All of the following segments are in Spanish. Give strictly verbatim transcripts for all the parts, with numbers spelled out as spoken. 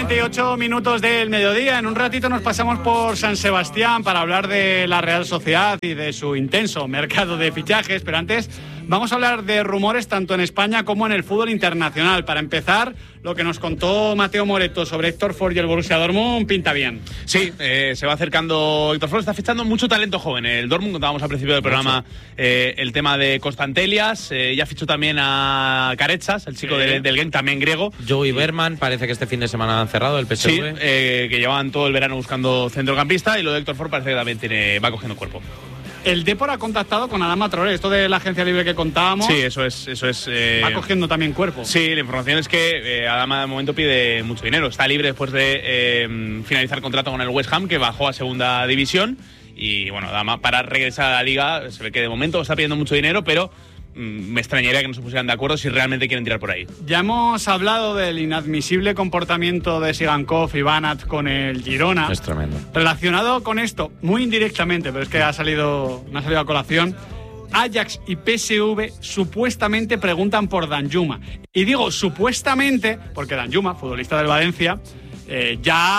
treinta y ocho minutos del mediodía. En un ratito nos pasamos por San Sebastián para hablar de la Real Sociedad y de su intenso mercado de fichajes, pero antes vamos a hablar de rumores tanto en España como en el fútbol internacional. Para empezar, lo que nos contó Mateo Moreto sobre Héctor Ford y el Borussia Dortmund pinta bien. Sí, eh, se va acercando Héctor Ford, está fichando mucho talento joven. El Dortmund, contábamos al principio del programa eh, el tema de Constantelias, eh, ya fichó también a Carechas, el chico sí. de, del Genk, también griego. Joey Berman, parece que este fin de semana han cerrado el P S V. Sí, eh, que llevaban todo el verano buscando centrocampista, y lo de Héctor Ford parece que también tiene, va cogiendo cuerpo. El Depor ha contactado con Adama Traoré, esto de la agencia libre que contábamos. Sí, eso es. Eso es eh, va cogiendo también cuerpo. Sí, la información es que eh, Adama de momento pide mucho dinero. Está libre después de eh, finalizar contrato con el West Ham, que bajó a segunda división. Y bueno, Adama, para regresar a la liga, se ve que de momento está pidiendo mucho dinero, pero me extrañaría que no se pusieran de acuerdo si realmente quieren tirar por ahí. Ya hemos hablado del inadmisible comportamiento de Sigankov y Banat con el Girona. Es tremendo. Relacionado con esto, muy indirectamente, pero es que ha salido, no ha salido a colación, Ajax y P S V supuestamente preguntan por Danjuma. Y digo supuestamente porque Danjuma, futbolista del Valencia, Eh,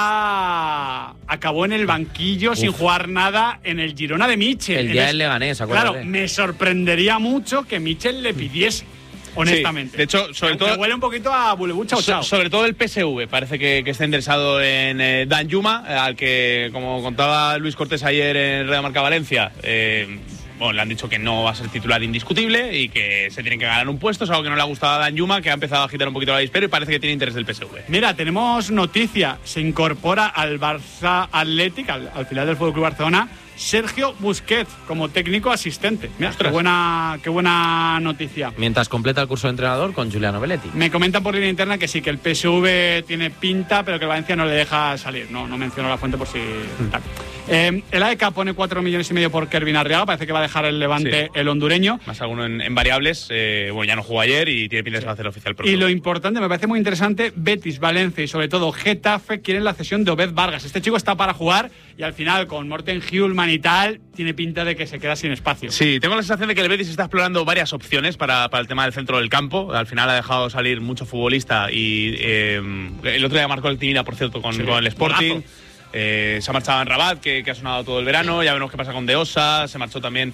ya acabó en el banquillo Uf. sin jugar nada en el Girona de Michel. El día del Leganés, acuérdate. Claro, me sorprendería mucho que Michel le pidiese, honestamente. Sí, de hecho, sobre Aunque todo. huele un poquito a Bulebucha o so, Sobre todo el P S V, parece que, que está interesado en eh, Danjuma, al que, como contaba Luis Cortés ayer en Radio Marca Valencia, eh, bueno, le han dicho que no va a ser titular indiscutible y que se tienen que ganar un puesto. Es algo que no le ha gustado a Danjuma, que ha empezado a agitar un poquito la dispero y parece que tiene interés del P S V. Mira, tenemos noticia. Se incorpora al Barça Athletic, al, al filial del Fútbol Club Barcelona, Sergio Busquets como técnico asistente. Mira, qué buena, qué buena noticia. Mientras completa el curso de entrenador con Giuliano Belletti. Me comentan por línea interna que sí, que el P S V tiene pinta, pero que el Valencia no le deja salir. No, no menciono la fuente por si mm. tal. Eh, el A E K pone cuatro millones y medio por Kervin Arriaga. Parece que va a dejar el Levante, sí. el hondureño. Más alguno en, en variables. Eh, bueno, ya no jugó ayer y tiene pinta de sí. hacer oficial pronto. Y lo importante, me parece muy interesante, Betis, Valencia y sobre todo Getafe quieren la cesión de Obed Vargas. Este chico está para jugar y al final con Morten Hjulman y tal, tiene pinta de que se queda sin espacio. Sí, tengo la sensación de que el Betis está explorando varias opciones para, para el tema del centro del campo. Al final ha dejado salir mucho futbolista y eh, el otro día marcó el Timina, por cierto, con, sí, con el Sporting. Eh, se ha marchado en Rabat, que, que ha sonado todo el verano. Ya veremos qué pasa con De Osa. Se marchó también.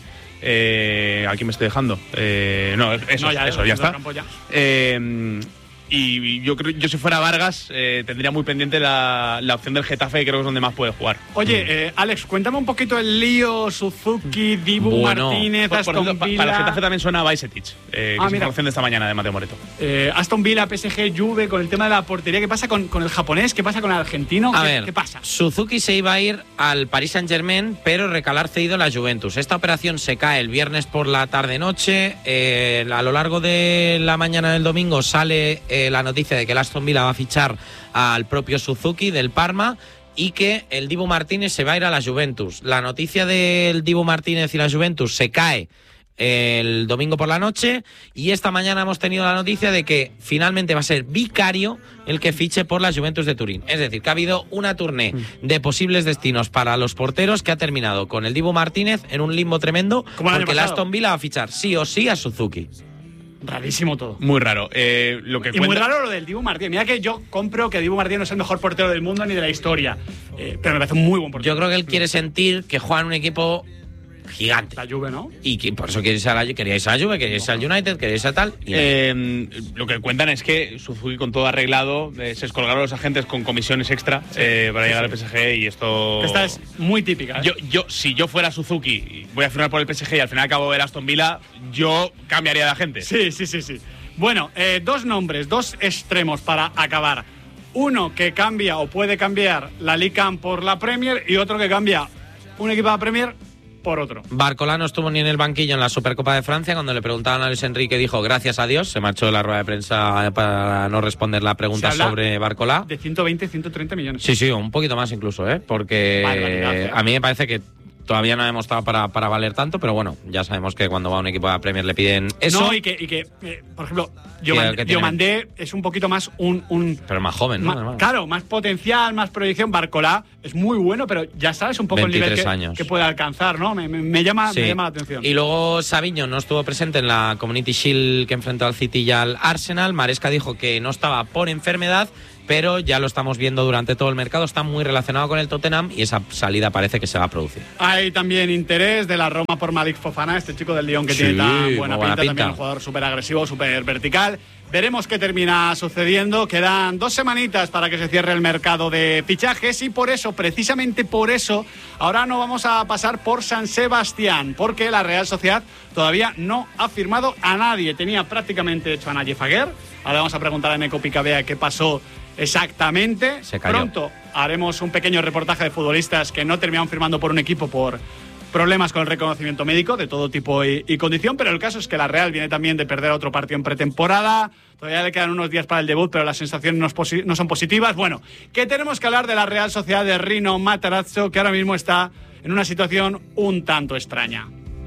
Eh, aquí me estoy dejando. Eh, no, eso, no, ya, eso, ya está. Ya. Eh, y yo creo, yo si fuera Vargas eh, tendría muy pendiente la, la opción del Getafe, que creo que es donde más puede jugar. Oye, eh, Alex, cuéntame un poquito el lío Suzuki, Dibu bueno, Martínez, por, por Aston ejemplo, Villa. Para el Getafe también suena Bajcetic, eh, que ah, es información de esta mañana de Mateo Moreto. Eh, Aston Villa, P S G, Juve, con el tema de la portería. ¿Qué pasa con, con el japonés? ¿Qué pasa con el argentino? A ¿Qué, ver, ¿qué pasa? Suzuki se iba a ir al Paris Saint-Germain, pero recalar cedido a la Juventus. Esta operación se cae el viernes por la tarde-noche. Eh, a lo largo de la mañana del domingo sale eh, la noticia de que el Aston Villa va a fichar al propio Suzuki del Parma y que el Dibu Martínez se va a ir a la Juventus. La noticia del Dibu Martínez y la Juventus se cae el domingo por la noche y esta mañana hemos tenido la noticia de que finalmente va a ser Vicario el que fiche por la Juventus de Turín. Es decir, que ha habido una tournée de posibles destinos para los porteros que ha terminado con el Dibu Martínez en un limbo tremendo porque el Aston Villa va a fichar sí o sí a Suzuki. Rarísimo todo. Muy raro. Eh, lo que y cuenta... muy raro lo del Dibu Martínez. Mira que yo compro que Dibu Martínez no es el mejor portero del mundo ni de la historia. Eh, pero me parece un muy buen portero. Yo creo que él quiere sentir que juega en un equipo gigante. La Juve, ¿no? Y que por eso quiere irse a la, quería irse a la Juve, quería irse al United, quería irse a tal. Y eh, lo que cuentan es que Suzuki, con todo arreglado, eh, se escolgaron los agentes con comisiones extra sí, eh, para sí, llegar sí. al P S G y esto... Esta es muy típica. ¿eh? Yo, yo, si yo fuera Suzuki, voy a firmar por el P S G y al final acabo el Aston Villa, yo cambiaría de agente. Sí, sí, sí, sí. Bueno, eh, dos nombres, dos extremos para acabar. Uno que cambia o puede cambiar la Liga por la Premier y otro que cambia un equipo de la Premier por otro. Barcola no estuvo ni en el banquillo en la Supercopa de Francia. Cuando le preguntaban a Luis Enrique dijo gracias a Dios. Se marchó de la rueda de prensa para no responder la pregunta sobre Barcola. De ciento veinte, ciento treinta millones. Sí, sí, un poquito más incluso, ¿eh? Porque eh. a mí me parece que todavía no hemos estado para, para valer tanto, pero bueno, ya sabemos que cuando va un equipo de la Premier le piden eso. No, y que, y que eh, por ejemplo, Diomandé es un poquito más un... un pero más joven, ¿no? Más, claro, más potencial, más proyección. Barcola es muy bueno, pero ya sabes un poco el nivel que, que puede alcanzar, ¿no? Me, me, me, llama, sí. me llama la atención. Y luego Savinho no estuvo presente en la Community Shield que enfrentó al City y al Arsenal. Maresca dijo que no estaba por enfermedad pero ya lo estamos viendo durante todo el mercado, está muy relacionado con el Tottenham y esa salida parece que se va a producir. Hay también interés de la Roma por Malik Fofana, este chico del Lyon que sí, tiene tan buena, buena pinta, pinta, también un jugador súper agresivo, súper vertical. Veremos qué termina sucediendo. Quedan dos semanitas para que se cierre el mercado de fichajes y por eso, precisamente por eso, ahora no vamos a pasar por San Sebastián, porque la Real Sociedad todavía no ha firmado a nadie. Tenía prácticamente hecho a Naye Faguer. Ahora vamos a preguntar a Neko Picabea qué pasó exactamente. Se cayó. Pronto haremos un pequeño reportaje de futbolistas que no terminaron firmando por un equipo por problemas con el reconocimiento médico de todo tipo y, y condición, pero el caso es que la Real viene también de perder otro partido en pretemporada. Todavía le quedan unos días para el debut, pero las sensaciones no, posi- no son positivas. Bueno, que tenemos que hablar de la Real Sociedad de Rino Matarazzo, que ahora mismo está en una situación un tanto extraña.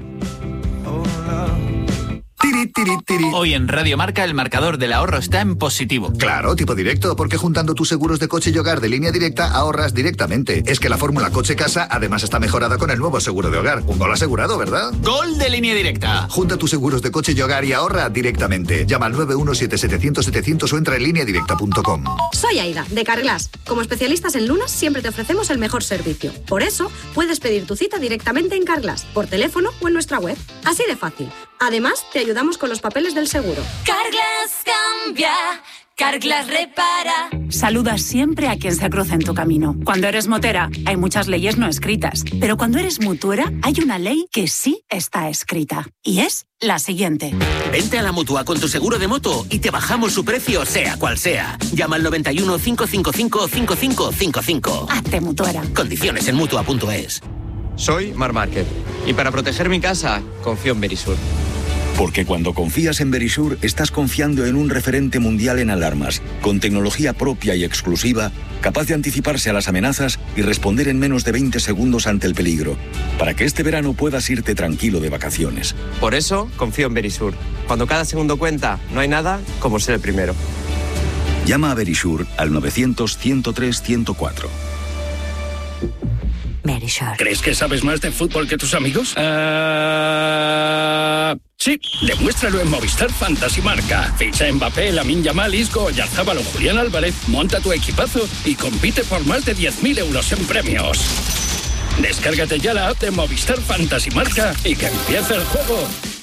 Tiri, tiri, tiri. Hoy en Radio Marca el marcador del ahorro está en positivo. Claro, tipo directo, porque juntando tus seguros de coche y hogar de Línea Directa ahorras directamente. Es que la fórmula coche-casa además está mejorada con el nuevo seguro de hogar. Un gol asegurado, ¿verdad? Gol de Línea Directa. Junta tus seguros de coche y hogar y ahorra directamente. Llama al nueve uno siete siete cero cero siete cero cero o entra en línea directa punto com. Soy Aida, de Carglass. Como especialistas en lunas siempre te ofrecemos el mejor servicio. Por eso, puedes pedir tu cita directamente en Carglass, por teléfono o en nuestra web. Así de fácil. Además, te ayudamos con los papeles del seguro. Carglass cambia, Carglass repara. Saluda siempre a quien se cruza en tu camino. Cuando eres motera, hay muchas leyes no escritas. Pero cuando eres mutuera, hay una ley que sí está escrita. Y es la siguiente. Vente a la Mutua con tu seguro de moto y te bajamos su precio, sea cual sea. Llama al noventa y uno, cinco cinco cinco, cinco cinco cinco cinco. Hazte mutuera. Condiciones en mutua punto es. Soy Mar Márquez y para proteger mi casa confío en Verisur. Porque cuando confías en Verisur, estás confiando en un referente mundial en alarmas, con tecnología propia y exclusiva, capaz de anticiparse a las amenazas y responder en menos de veinte segundos ante el peligro, para que este verano puedas irte tranquilo de vacaciones. Por eso, confío en Verisur. Cuando cada segundo cuenta, no hay nada como ser el primero. Llama a Verisur al novecientos, ciento tres, ciento cuatro. Verisur. ¿Crees que sabes más de fútbol que tus amigos? Uh... Sí, demuéstralo en Movistar Fantasy Marca. Ficha Mbappé, Lamine Yamal, Isco, Oyarzabal o Julián Álvarez, monta tu equipazo y compite por más de diez mil euros en premios. Descárgate ya la app de Movistar Fantasy Marca y que empiece el juego.